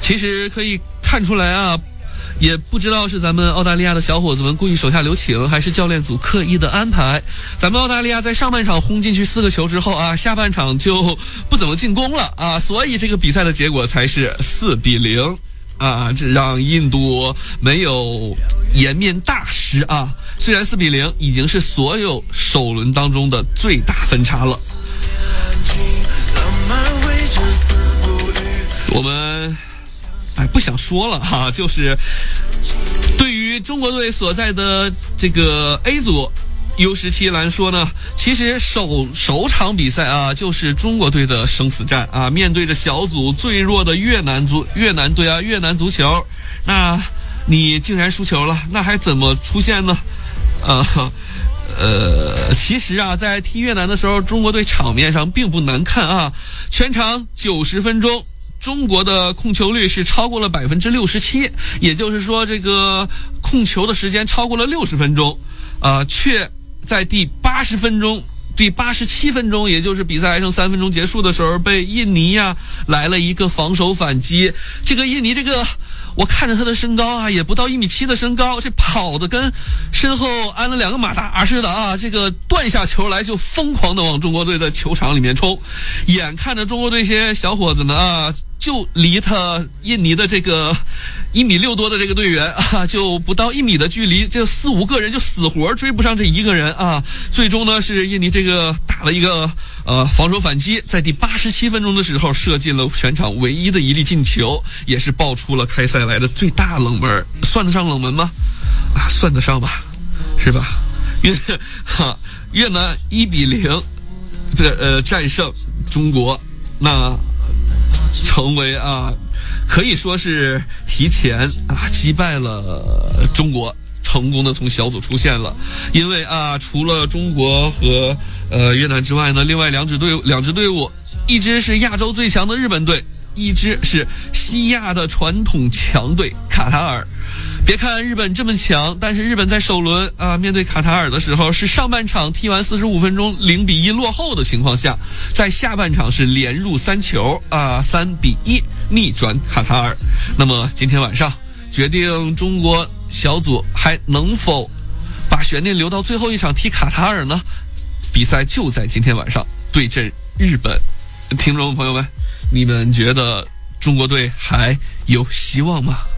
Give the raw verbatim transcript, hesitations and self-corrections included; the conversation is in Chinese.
其实可以看出来啊，也不知道是咱们澳大利亚的小伙子们故意手下留情，还是教练组刻意的安排。咱们澳大利亚在上半场轰进去四个球之后啊，下半场就不怎么进攻了啊，所以这个比赛的结果才是四比零啊，这让印度没有颜面大失啊。虽然四比零已经是所有首轮当中的最大分差了。我们哎不想说了哈，就是对于中国队所在的这个 A 组 U 十七来说呢，其实首首场比赛啊，就是中国队的生死战啊，面对着小组最弱的越南足越南队啊，越南足球，那你竟然输球了，那还怎么出现呢？呃呃，其实啊，在踢越南的时候，中国队场面上并不难看啊，全场九十分钟。中国的控球率是超过了百分之六十七，也就是说，这个控球的时间超过了六十分钟，啊、呃，却在第八十分钟、第八十七分钟，也就是比赛还剩三分钟结束的时候，被印尼呀来了一个防守反击。这个印尼这个，我看着他的身高啊，也不到一米七的身高，这跑的跟身后安了两个马达似的啊！这个断下球来就疯狂的往中国队的球场里面冲，眼看着中国队这些小伙子们啊，就离他印尼的这个一米六多的这个队员啊，就不到一米的距离，这四五个人就死活追不上这一个人啊！最终呢，是印尼这个打了一个呃防守反击，在第八十七分钟的时候射进了全场唯一的一粒进球，也是爆出了开赛来的最大冷门。算得上冷门吗？啊，算得上吧，是吧？越哈越南一比零，呃战胜中国，那成为啊可以说是提前啊击败了中国，成功的从小组出现了。因为啊，除了中国和呃越南之外呢，另外两支队伍两支队伍，一支是亚洲最强的日本队，一支是西亚的传统强队卡塔尔。别看日本这么强，但是日本在首轮啊面对卡塔尔的时候，是上半场踢完四十五分钟零比一落后的情况下，在下半场是连入三球啊三比一逆转卡塔尔。那么今天晚上决定中国小组还能否把悬念留到最后一场踢卡塔尔呢？比赛就在今天晚上对阵日本。听众朋友们，你们觉得中国队还有希望吗？